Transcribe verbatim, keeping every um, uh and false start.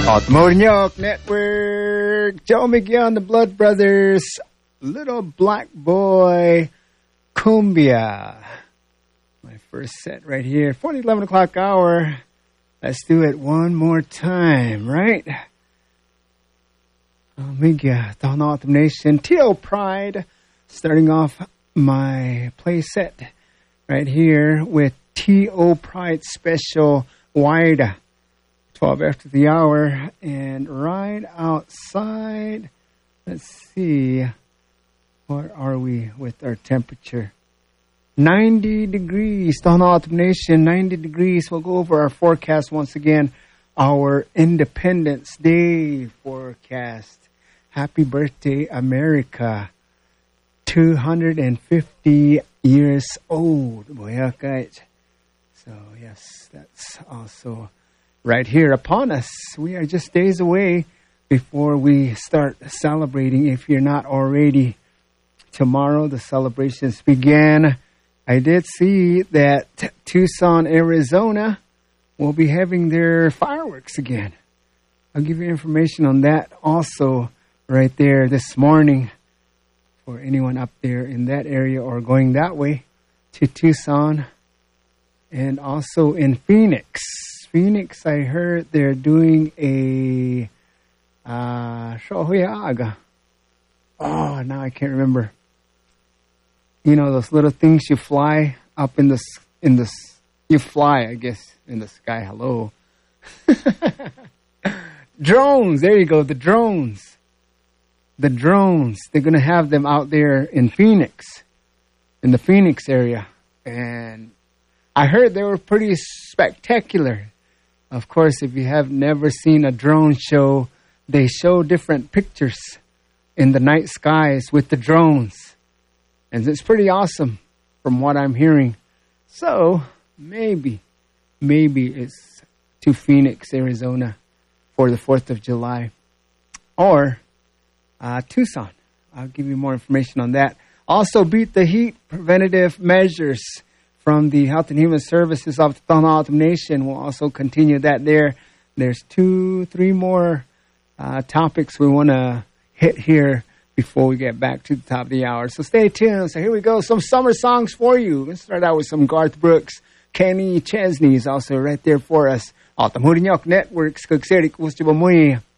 Automotive New York Network. Joe McGee and the Blood Brothers. Little Black Boy Cumbia. My first set right here for the eleven o'clock hour. Let's do it one more time, right? Omega, Dawn Autumn Nation, T O Pride. Starting off my play set right here with T O Pride Special Wide. twelve after the hour, and right outside, let's see, where are we with our temperature? ninety degrees, Dawn Autumn Nation, ninety degrees. We'll go over our forecast once again, our Independence Day forecast. Happy birthday, America. two hundred fifty years old. So, yes, that's also right here upon us. We are just days away before we start celebrating. If you're not already, tomorrow the celebrations begin. I did see that Tucson, Arizona will be having their fireworks again. I'll give you information on that also right there this morning for anyone up there in that area or going that way to Tucson. And also in Phoenix. Phoenix, I heard they're doing a uh, Shohuyaga. Oh, now I can't remember. You know those little things you fly up in the in the you fly, I guess, in the sky. Hello, drones. There you go. The drones. The drones. They're gonna have them out there in Phoenix, in the Phoenix area, and I heard they were pretty spectacular. Of course, if you have never seen a drone show, they show different pictures in the night skies with the drones. And it's pretty awesome from what I'm hearing. So, maybe, maybe it's to Phoenix, Arizona for the fourth of July. Or uh, Tucson. I'll give you more information on that. Also, Beat the Heat preventative measures from the Health and Human Services of the Dawn Autumn Nation. We'll also continue that there. There's two, three more uh, topics we want to hit here before we get back to the top of the hour. So stay tuned. So here we go. Some summer songs for you. Let's start out with some Garth Brooks. Kenny Chesney is also right there for us. Automotive New York Networks. Kagsirik Ustibamuy.